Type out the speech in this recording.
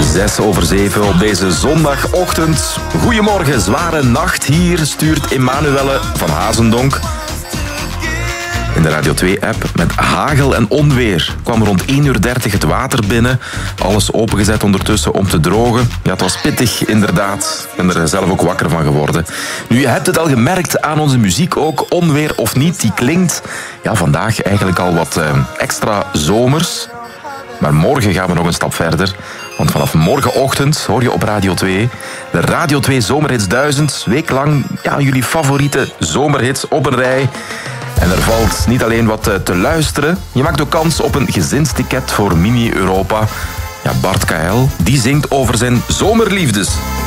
6:06 op deze zondagochtend. Goedemorgen, zware nacht hier, stuurt Emanuelle van Hazendonk. In de Radio 2-app met hagel en onweer kwam rond 1:30 het water binnen. Alles opengezet ondertussen om te drogen. Ja, het was pittig, inderdaad. Ik ben er zelf ook wakker van geworden. Nu, je hebt het al gemerkt aan onze muziek ook. Onweer of niet, die klinkt ja, vandaag eigenlijk al wat extra zomers. Maar morgen gaan we nog een stap verder. Want vanaf morgenochtend hoor je op Radio 2 de Radio 2 Zomerhits 1000. Weeklang ja, jullie favoriete zomerhits op een rij. En er valt niet alleen wat te luisteren. Je maakt ook kans op een gezinsticket voor Mini Europa. Ja, Bart KL, die zingt over zijn zomerliefdes.